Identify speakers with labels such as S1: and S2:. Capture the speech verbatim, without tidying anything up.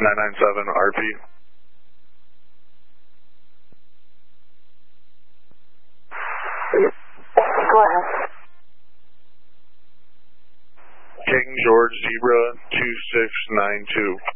S1: nine nine seven R P.
S2: Go ahead.
S1: King George Zebra two six nine two.